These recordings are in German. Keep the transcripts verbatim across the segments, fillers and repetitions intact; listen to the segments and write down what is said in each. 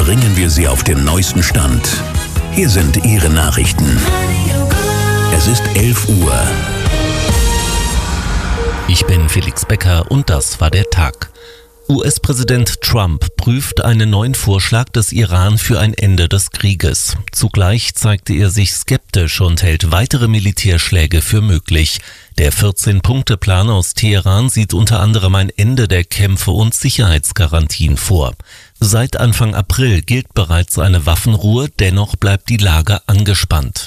bringen wir Sie auf den neuesten Stand. Hier sind Ihre Nachrichten. Es ist elf Uhr. Ich bin Felix Becker und das war der Tag. U S-Präsident Trump prüft einen neuen Vorschlag des Iran für ein Ende des Krieges. Zugleich zeigte er sich skeptisch und hält weitere Militärschläge für möglich. Der vierzehn-Punkte-Plan aus Teheran sieht unter anderem ein Ende der Kämpfe und Sicherheitsgarantien vor. Seit Anfang April gilt bereits eine Waffenruhe, dennoch bleibt die Lage angespannt.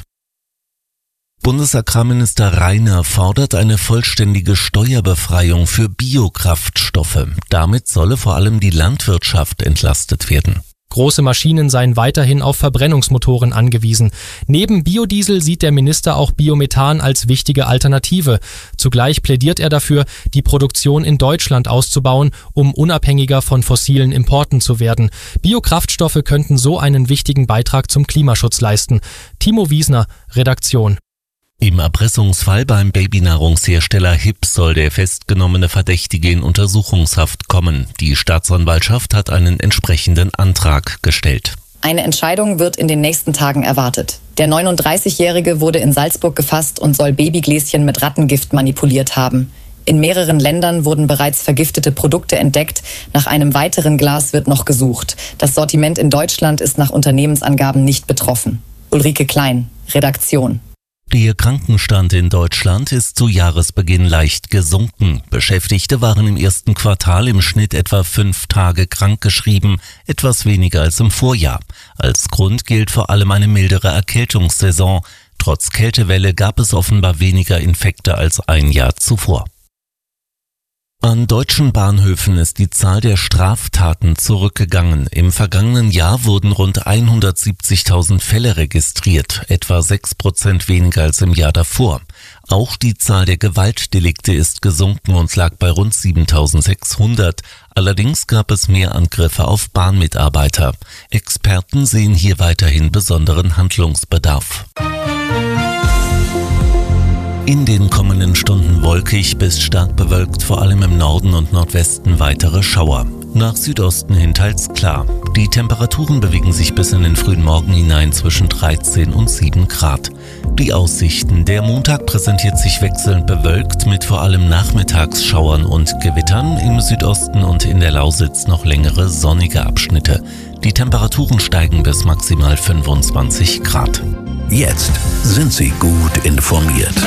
Bundesagrarminister Reiner fordert eine vollständige Steuerbefreiung für Biokraftstoffe. Damit solle vor allem die Landwirtschaft entlastet werden. Große Maschinen seien weiterhin auf Verbrennungsmotoren angewiesen. Neben Biodiesel sieht der Minister auch Biomethan als wichtige Alternative. Zugleich plädiert er dafür, die Produktion in Deutschland auszubauen, um unabhängiger von fossilen Importen zu werden. Biokraftstoffe könnten so einen wichtigen Beitrag zum Klimaschutz leisten. Timo Wiesner, Redaktion. Im Erpressungsfall beim Babynahrungshersteller Hips soll der festgenommene Verdächtige in Untersuchungshaft kommen. Die Staatsanwaltschaft hat einen entsprechenden Antrag gestellt. Eine Entscheidung wird in den nächsten Tagen erwartet. Der neununddreißigjährige wurde in Salzburg gefasst und soll Babygläschen mit Rattengift manipuliert haben. In mehreren Ländern wurden bereits vergiftete Produkte entdeckt. Nach einem weiteren Glas wird noch gesucht. Das Sortiment in Deutschland ist nach Unternehmensangaben nicht betroffen. Ulrike Klein, Redaktion. Der Krankenstand in Deutschland ist zu Jahresbeginn leicht gesunken. Beschäftigte waren im ersten Quartal im Schnitt etwa fünf Tage krankgeschrieben, etwas weniger als im Vorjahr. Als Grund gilt vor allem eine mildere Erkältungssaison. Trotz Kältewelle gab es offenbar weniger Infekte als ein Jahr zuvor. An deutschen Bahnhöfen ist die Zahl der Straftaten zurückgegangen. Im vergangenen Jahr wurden rund hundertsiebzigtausend Fälle registriert, etwa sechs Prozent weniger als im Jahr davor. Auch die Zahl der Gewaltdelikte ist gesunken und lag bei rund siebentausendsechshundert. Allerdings gab es mehr Angriffe auf Bahnmitarbeiter. Experten sehen hier weiterhin besonderen Handlungsbedarf. In den kommenden Stunden wolkig bis stark bewölkt, vor allem im Norden und Nordwesten weitere Schauer. Nach Südosten hin teils klar. Die Temperaturen bewegen sich bis in den frühen Morgen hinein zwischen dreizehn und sieben Grad. Die Aussichten: Der Montag präsentiert sich wechselnd bewölkt mit vor allem Nachmittagsschauern und Gewittern, im Südosten und in der Lausitz noch längere sonnige Abschnitte. Die Temperaturen steigen bis maximal fünfundzwanzig Grad. Jetzt sind Sie gut informiert.